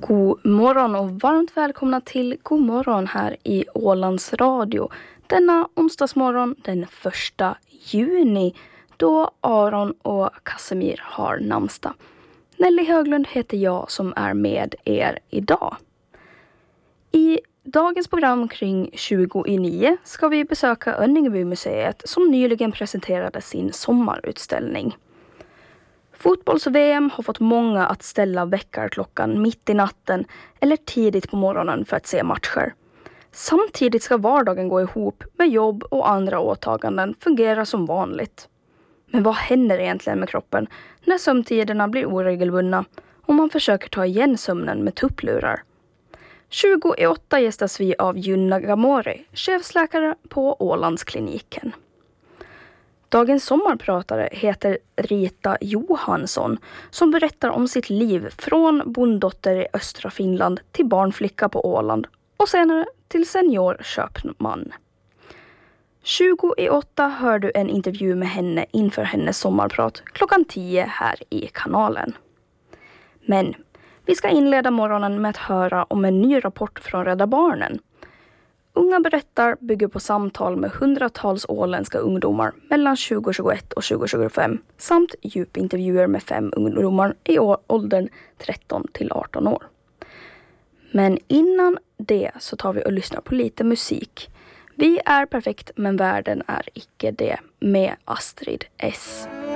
God morgon och varmt välkomna till God morgon här i Ålands Radio. Denna onsdagsmorgon den 1 juni då Aron och Casimir har namnsdag. Nelly Höglund heter jag som är med er idag. I dagens program kring 29 ska vi besöka Önningebymuseet som nyligen presenterade sin sommarutställning. Fotbolls-VM har fått många att ställa väckarklockan mitt i natten eller tidigt på morgonen för att se matcher. Samtidigt ska vardagen gå ihop med jobb och andra åtaganden fungera som vanligt. Men vad händer egentligen med kroppen när sömntiderna blir oregelbundna och man försöker ta igen sömnen med tupplurar? 28 gästas vi av Junna Gamori, chefsläkare på Ålandskliniken. Dagens sommarpratare heter Rita Johansson som berättar om sitt liv från bonddotter i östra Finland till barnflicka på Åland och senare till seniorköpman. 28 hör du en intervju med henne inför hennes sommarprat klockan 10 här i kanalen. Men vi ska inleda morgonen med att höra om en ny rapport från Rädda Barnen. Unga berättar bygger på samtal med hundratals åländska ungdomar mellan 2021 och 2025 samt djupintervjuer med 5 ungdomar i åldern 13 till 18 år. Men innan det så tar vi och lyssnar på lite musik. Vi är perfekt men världen är icke det med Astrid S.